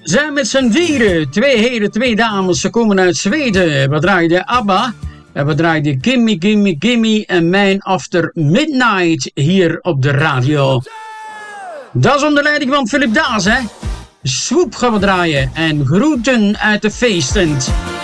Zijn met z'n vieren, 2 heren, 2 dames, ze komen uit Zweden. We draaiden ABBA en we draaiden Gimme Gimme Gimme en Man After Midnight hier op de radio. Dat is onder leiding van Philip Daas, hè. Swoep gaan we draaien en groeten uit de feesttent.